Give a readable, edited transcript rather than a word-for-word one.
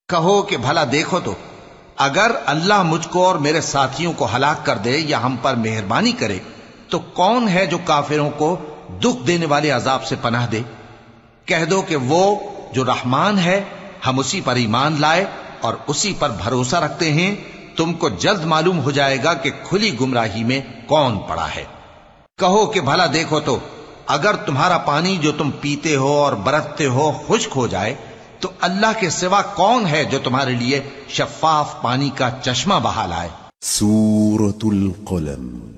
कहो कि भला देखो तो, अगर अल्लाह मुझको और मेरे साथियों को हलाक कर दे या हम पर मेहरबानी करे तो कौन है जो काफिरों को दुख देने वाले अजाब से पनाह दे। कह दो कि वो जो रहमान है, हम उसी पर ईमान लाए और उसी पर भरोसा रखते हैं। तुमको जल्द मालूम हो जाएगा कि खुली गुमराही में कौन पड़ा है। कहो कि भला देखो तो, अगर तुम्हारा पानी जो तुम पीते हो और बरतते हो खुश्क हो जाए तो अल्लाह के सिवा कौन है जो तुम्हारे लिए शफाफ पानी का चश्मा बहा लाए। सूरतुल कलम।